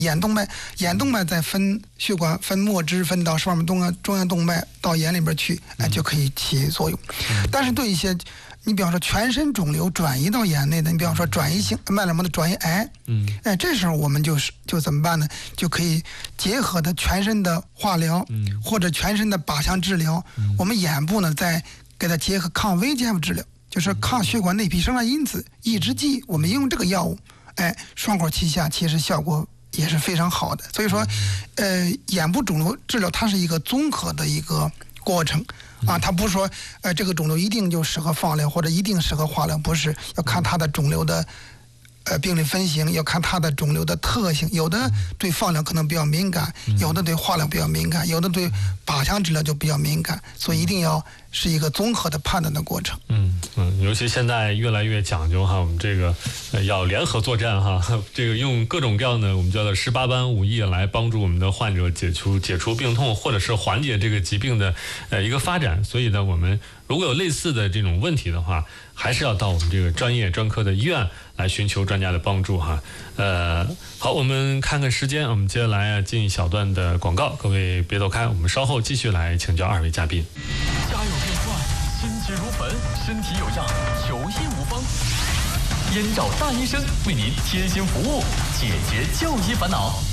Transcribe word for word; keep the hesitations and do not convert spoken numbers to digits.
眼动脉，眼动脉再分血管分末支分到上面中央中央动脉到眼里边去，哎，就可以起作用。但是对一些你比方说全身肿瘤转移到眼内的，你比方说转移性脉络膜的转移癌，嗯，哎，这时候我们就是就怎么办呢？就可以结合的全身的化疗，嗯，或者全身的靶向治疗，嗯，我们眼部呢再给它结合抗 V E G F 治疗，就是抗血管内皮生长因子抑制剂，我们用这个药物，哎，双管齐下，其实效果也是非常好的。所以说，呃，眼部肿瘤治疗它是一个综合的一个过程啊，它不是说呃这个肿瘤一定就适合放疗或者一定适合化疗，不是，要看它的肿瘤的呃病理分型，要看它的肿瘤的特性，有的对放疗可能比较敏感，有的对化疗比较敏感，有的对靶向治疗就比较敏感，所以一定要是一个综合的判断的过程。 嗯嗯，尤其现在越来越讲究哈，我们这个、呃、要联合作战哈，这个用各种各样的我们叫做十八般武艺来帮助我们的患者解除解除病痛，或者是缓解这个疾病的呃一个发展。所以呢，我们如果有类似的这种问题的话，还是要到我们这个专业专科的医院来寻求专家的帮助哈。呃，好，我们看看时间，我们接下来啊进一小段的广告，各位别走开，我们稍后继续来请教二位嘉宾。 家有变幻，心急如焚，身体有恙，求医无方。燕赵大医生为您贴心服务，解决就医烦恼。